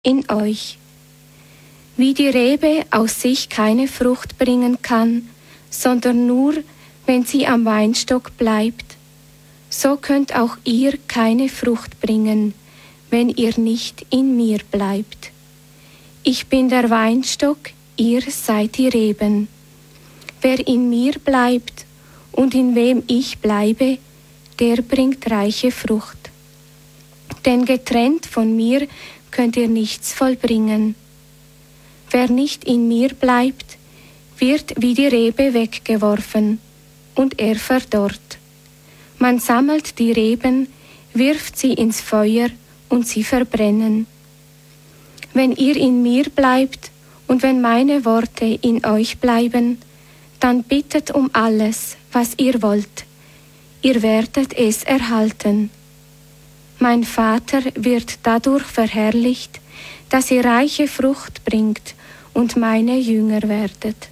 in euch. Wie die Rebe aus sich keine Frucht bringen kann, sondern nur, wenn sie am Weinstock bleibt, so könnt auch ihr keine Frucht bringen, wenn ihr nicht in mir bleibt. Ich bin der Weinstock, ihr seid die Reben. Wer in mir bleibt und in wem ich bleibe, der bringt reiche Frucht. Denn getrennt von mir könnt ihr nichts vollbringen. Wer nicht in mir bleibt, wird wie die Rebe weggeworfen, und er verdorrt. Man sammelt die Reben, wirft sie ins Feuer, und sie verbrennen. Wenn ihr in mir bleibt, und wenn meine Worte in euch bleiben, dann bittet um alles, was ihr wollt. Ihr werdet es erhalten. Mein Vater wird dadurch verherrlicht, dass ihr reiche Frucht bringt und meine Jünger werdet.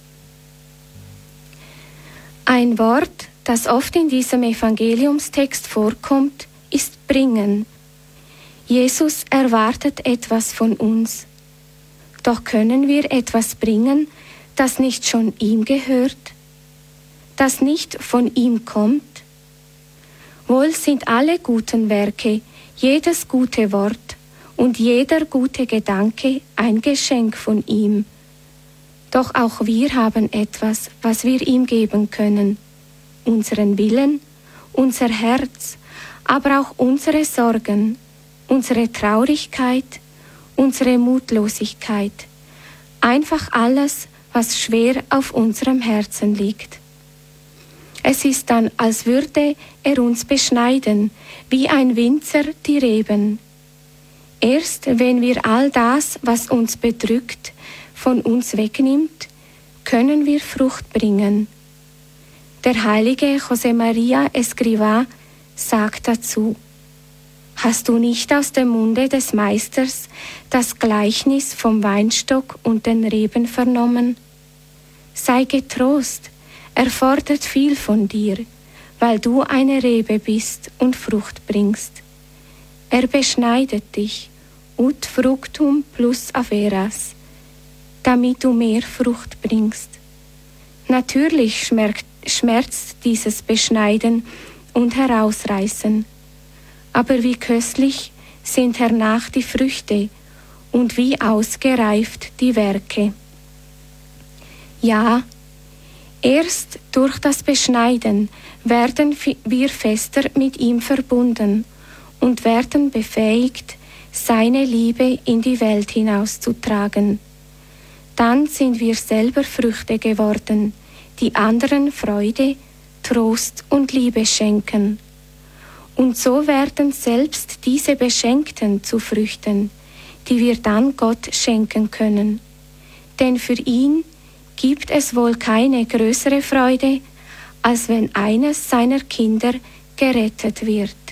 Ein Wort, das oft in diesem Evangeliumstext vorkommt, ist bringen. Jesus erwartet etwas von uns. Doch können wir etwas bringen, das nicht schon ihm gehört, das nicht von ihm kommt? Wohl sind alle guten Werke, jedes gute Wort und jeder gute Gedanke ein Geschenk von ihm. Doch auch wir haben etwas, was wir ihm geben können. Unseren Willen, unser Herz, aber auch unsere Sorgen, unsere Traurigkeit, unsere Mutlosigkeit. Einfach alles, was schwer auf unserem Herzen liegt. Es ist dann, als würde er uns beschneiden, wie ein Winzer die Reben. Erst wenn wir all das, was uns bedrückt, von uns wegnimmt, können wir Frucht bringen. Der heilige José María Escrivá sagt dazu: Hast du nicht aus dem Munde des Meisters das Gleichnis vom Weinstock und den Reben vernommen? Sei getrost, er fordert viel von dir, weil du eine Rebe bist und Frucht bringst. Er beschneidet dich, ut fructum plus averas, damit du mehr Frucht bringst. Natürlich schmerzt dieses Beschneiden und Herausreißen, aber wie köstlich sind hernach die Früchte und wie ausgereift die Werke. Ja, erst durch das Beschneiden werden wir fester mit ihm verbunden und werden befähigt, seine Liebe in die Welt hinauszutragen. Dann sind wir selber Früchte geworden, die anderen Freude, Trost und Liebe schenken. Und so werden selbst diese Beschenkten zu Früchten, die wir dann Gott schenken können. Denn für ihn gibt es wohl keine größere Freude, als wenn eines seiner Kinder gerettet wird.